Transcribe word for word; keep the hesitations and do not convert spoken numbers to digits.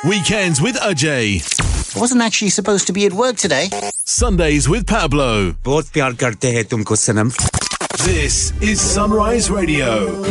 Weekends with Ajay. Wasn't actually supposed to be at work today. Sundays with Pablo. बहुत प्यार करते हैं तुमको सनम. This is Sunrise Radio.